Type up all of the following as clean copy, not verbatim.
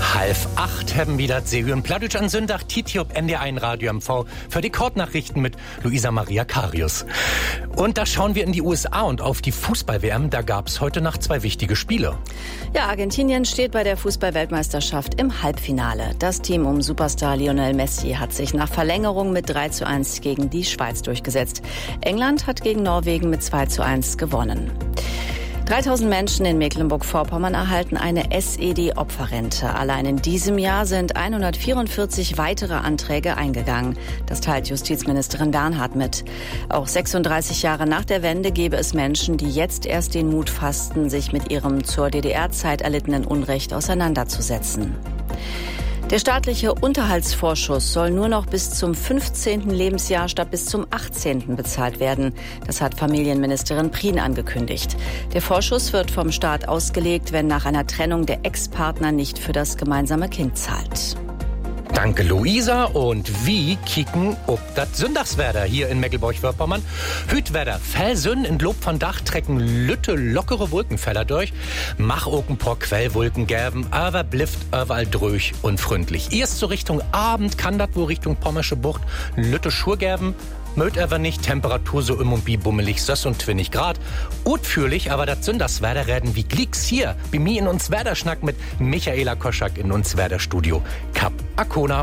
7:30 haben wieder Sehüren Pladütsch an Sündach, Titi ob NDR1 Radio MV für die Kurznachrichten mit Luisa Maria Karius. Und da schauen wir in die USA und auf die Fußball-WM. Da gab's heute Nacht 2 wichtige Spiele. Ja, Argentinien steht bei der Fußball-Weltmeisterschaft im Halbfinale. Das Team um Superstar Lionel Messi hat sich nach Verlängerung mit 3:1 gegen die Schweiz durchgesetzt. England hat gegen Norwegen mit 2:1 gewonnen. 3000 Menschen in Mecklenburg-Vorpommern erhalten eine SED-Opferrente. Allein in diesem Jahr sind 144 weitere Anträge eingegangen. Das teilt Justizministerin Bernhard mit. Auch 36 Jahre nach der Wende gäbe es Menschen, die jetzt erst den Mut fassten, sich mit ihrem zur DDR-Zeit erlittenen Unrecht auseinanderzusetzen. Der staatliche Unterhaltsvorschuss soll nur noch bis zum 15. Lebensjahr statt bis zum 18. bezahlt werden. Das hat Familienministerin Prien angekündigt. Der Vorschuss wird vom Staat ausgelegt, wenn nach einer Trennung der Ex-Partner nicht für das gemeinsame Kind zahlt. Danke, Luisa. Und wie kicken ob das Sündagswetter hier in Mecklenburg-Vorpommern? Hütwetter, Fellsünn in Lob von Dach trecken Lütte lockere Wolkenfelder durch. Mach auch ein paar Quellwolken gäben, aber blifft überall dröch und freundlich. Erst so Richtung Abend kann das wo Richtung Pommersche Bucht Lütte Schur gäben. Mögt aber nicht, Temperatur so im und bi bummelig 26 Grad. Utführlich, aber das Sündagswetter reden wie Glicks hier. Bei mir in uns Werderschnack mit Michaela Koschak in uns Werderstudio. Kap Arkona.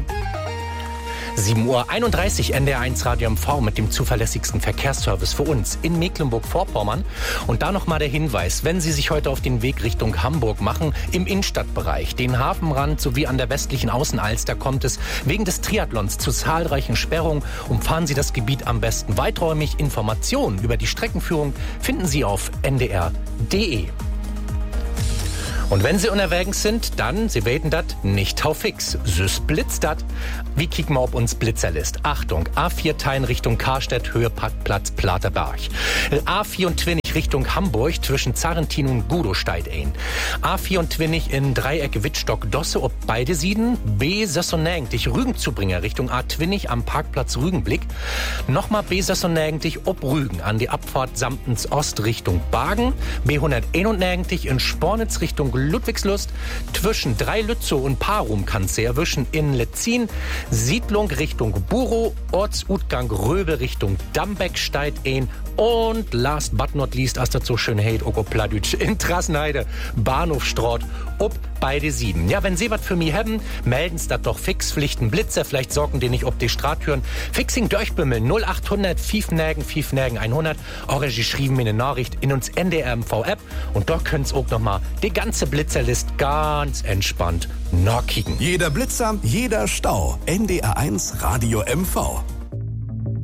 7:31 NDR1 Radio MV mit dem zuverlässigsten Verkehrsservice für uns in Mecklenburg-Vorpommern. Und da nochmal der Hinweis, wenn Sie sich heute auf den Weg Richtung Hamburg machen, im Innenstadtbereich, den Hafenrand sowie an der westlichen Außenalster kommt es wegen des Triathlons zu zahlreichen Sperrungen. Umfahren Sie das Gebiet am besten weiträumig. Informationen über die Streckenführung finden Sie auf ndr.de. Und wenn Sie unterwegs sind, dann, Sie weten das, nicht taufix. Süß blitzt dat. Wie kicken wir auf uns Blitzerlist? Achtung, A4-Teilen Richtung Karstedt, Höhe Parkplatz Platerberg. A24 Richtung Hamburg zwischen Zarrentin und Gudo steigt ein. A24 in Dreieck Wittstock-Dosse ob beide Sieden. B96 Rügen-Zubringer Richtung A20 am Parkplatz Rügenblick. Nochmal B96 ob Rügen an die Abfahrt Samtens Ost Richtung Bagen. B191 in Spornitz Richtung Ludwigslust. Zwischen Dreilützow und Parum kann's sehr erwischen in Letzin. Siedlung Richtung Buro. Ortsutgang Röbe Richtung Dambeck steigt ein. Und last but not least, als das so schön heißt, Oko Pladütsch in Trassenheide, Bahnhofstraat, ob beide Sieden. Ja, wenn Sie was für mich haben, melden's das doch fix, Pflichten Blitzer, vielleicht sorgen die nicht ob die Straattüren. Fixing durchbimmeln, 0800 5 100, oder Sie schrieben mir eine Nachricht in uns NDR MV-App und dort könnt's auch nochmal die ganze Blitzerlist ganz entspannt nachkicken. Jeder Blitzer, jeder Stau. NDR1 Radio MV.